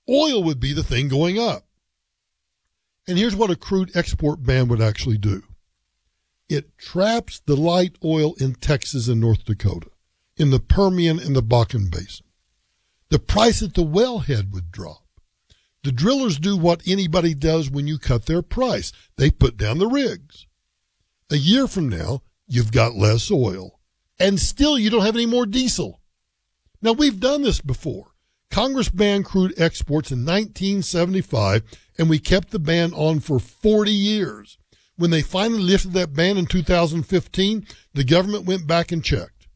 oil would be the thing going up. And here's what a crude export ban would actually do. It traps the light oil in Texas and North Dakota, in the Permian and the Bakken Basin. The price at the wellhead would drop. The drillers do what anybody does when you cut their price. They put down the rigs. A year from now, you've got less oil. And still you don't have any more diesel. Now, we've done this before. Congress banned crude exports in 1975, and we kept the ban on for 40 years. When they finally lifted that ban in 2015, the government went back and checked.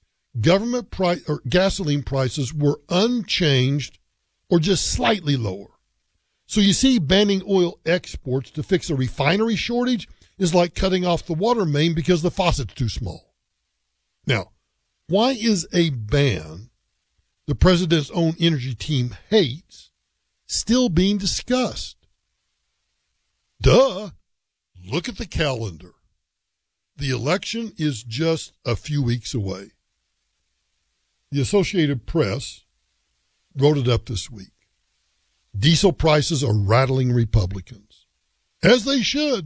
Gasoline prices were unchanged or just slightly lower. So you see, banning oil exports to fix a refinery shortage is like cutting off the water main because the faucet's too small. Now, why is a ban the president's own energy team hates still being discussed? Duh. Look at the calendar. The election is just a few weeks away. The Associated Press wrote it up this week. Diesel prices are rattling Republicans, as they should.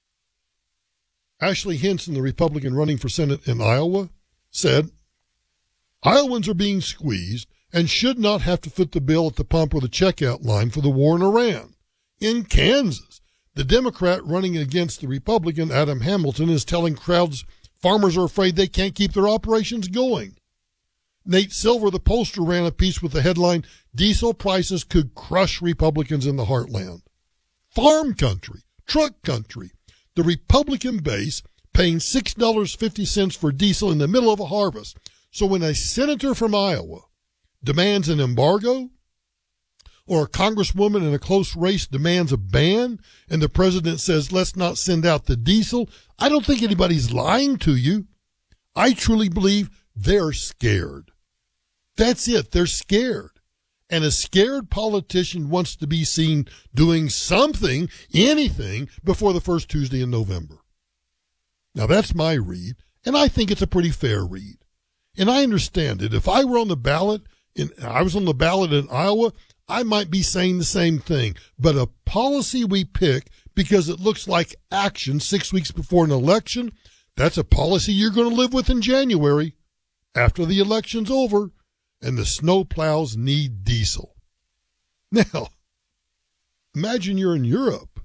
Ashley Hinson, the Republican running for Senate in Iowa, said, Iowans are being squeezed and should not have to foot the bill at the pump or the checkout line for the war in Iran. In Kansas, the Democrat running against the Republican, Adam Hamilton, is telling crowds farmers are afraid they can't keep their operations going. Nate Silver, the Poster, ran a piece with the headline, Diesel prices could crush Republicans in the heartland. Farm country, truck country, the Republican base paying $6.50 for diesel in the middle of a harvest. So when a senator from Iowa demands an embargo, or a congresswoman in a close race demands a ban, and the president says, let's not send out the diesel, I don't think anybody's lying to you. I truly believe they're scared. That's it. They're scared. And a scared politician wants to be seen doing something, anything, before the first Tuesday in November. Now, that's my read, and I think it's a pretty fair read. And I understand it. If I were on the ballot, I was on the ballot in Iowa, I might be saying the same thing. But a policy we pick because it looks like action 6 weeks before an election, that's a policy you're going to live with in January after the election's over and the snowplows need diesel. Now, imagine you're in Europe.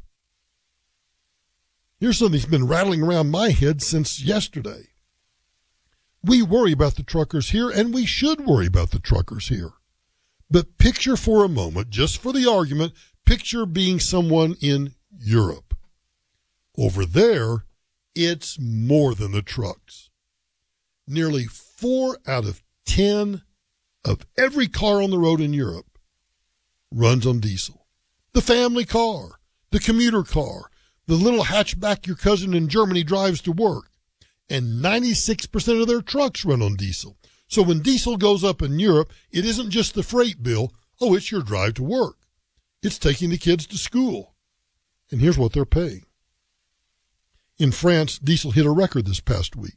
Here's something that's been rattling around my head since yesterday. We worry about the truckers here, and we should worry about the truckers here. But picture for a moment, just for the argument, picture being someone in Europe. Over there, it's more than the trucks. Nearly 4 out of 10 of every car on the road in Europe runs on diesel. The family car, the commuter car, the little hatchback your cousin in Germany drives to work. And 96% of their trucks run on diesel. So when diesel goes up in Europe, it isn't just the freight bill. Oh, it's your drive to work. It's taking the kids to school. And here's what they're paying. In France, diesel hit a record this past week.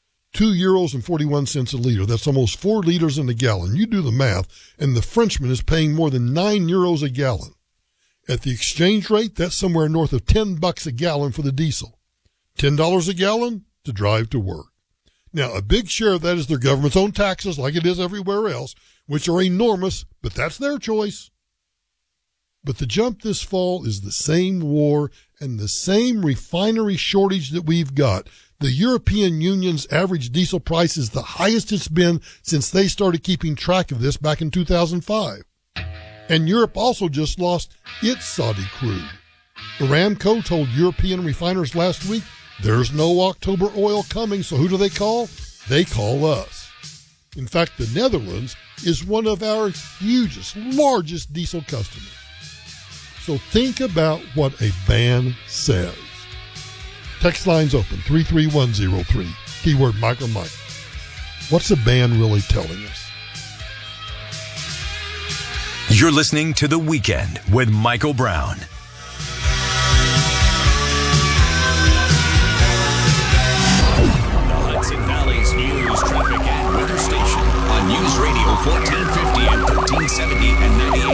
€2.41 a liter. That's almost 4 liters in a gallon. You do the math, and the Frenchman is paying more than €9 a gallon. At the exchange rate, that's somewhere north of $10 a gallon for the diesel. $10 a gallon to drive to work. Now, a big share of that is their government's own taxes, like it is everywhere else, which are enormous, but that's their choice. But the jump this fall is the same war and the same refinery shortage that we've got. The European Union's average diesel price is the highest it's been since they started keeping track of this back in 2005. And Europe also just lost its Saudi crude. Aramco told European refiners last week, there's no October oil coming, so who do they call? They call us. In fact, the Netherlands is one of our hugest, largest diesel customers. So think about what a ban says. Text lines open, 33103, keyword Mike or Mike. What's a ban really telling us? You're listening to The Weekend with Michael Brown. Hudson Valley's news, traffic, and weather station on News Radio 1450 and 1370 and 98.